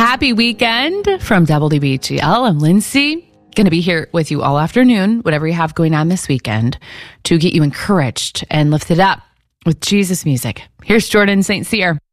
Happy weekend from WBGL. I'm Lindsay. Going to be here with you all afternoon, whatever you have going on this weekend, to get you encouraged and lifted up with Jesus music. Here's Jordan St. Cyr.